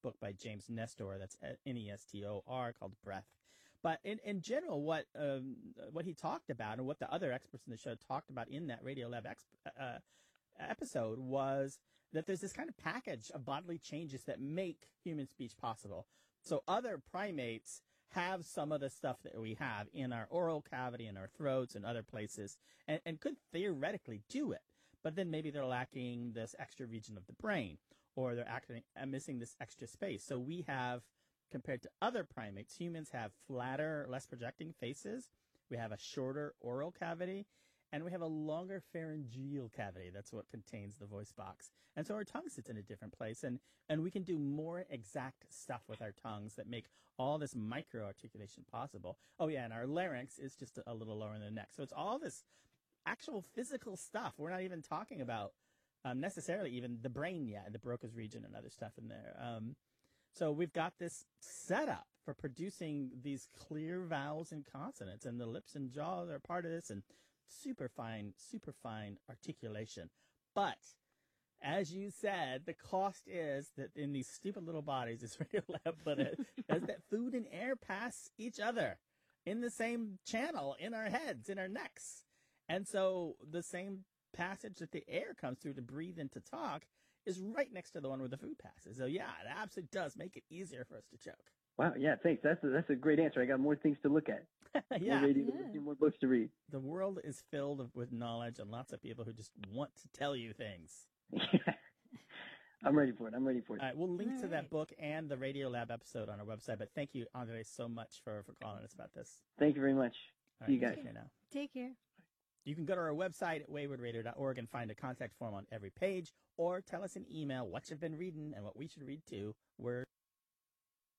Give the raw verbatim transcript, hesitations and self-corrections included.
book by James Nestor. That's N E S T O R, called Breath. But in, in general, what um, what he talked about and what the other experts in the show talked about in that Radiolab exp- uh, episode was that there's this kind of package of bodily changes that make human speech possible. So other primates have some of the stuff that we have in our oral cavity, in our throats, and other places, and, and could theoretically do it. But then maybe they're lacking this extra region of the brain, or they're acting, uh, missing this extra space. So we have, compared to other primates, humans have flatter, less projecting faces. We have a shorter oral cavity, and we have a longer pharyngeal cavity. That's what contains the voice box. And so our tongue sits in a different place, and, and we can do more exact stuff with our tongues that make all this micro-articulation possible. Oh, yeah, and our larynx is just a little lower in the neck. So it's all this actual physical stuff. We're not even talking about um, necessarily even the brain yet, the Broca's region and other stuff in there. Um, so we've got this setup for producing these clear vowels and consonants, and the lips and jaws are part of this, and super fine, super fine articulation. But as you said, the cost is that in these stupid little bodies, as Radiolab put it, is that food and air pass each other in the same channel in our heads, in our necks. And so the same passage that the air comes through to breathe and to talk is right next to the one where the food passes. So yeah, it absolutely does make it easier for us to choke. Wow, yeah, thanks. That's a, that's a great answer. I got more things to look at. yeah. More radio, yeah. More books to read. The world is filled with knowledge and lots of people who just want to tell you things. Yeah. I'm ready for it. I'm ready for it. All right, we'll link All to right. that book and the Radiolab episode on our website. But thank you, Andre, so much for, for calling us about this. Thank you very much. All See you right, guys. take care now. Take care. You can go to our website at wayward radio dot org and find a contact form on every page, or tell us an email what you've been reading and what we should read too. We're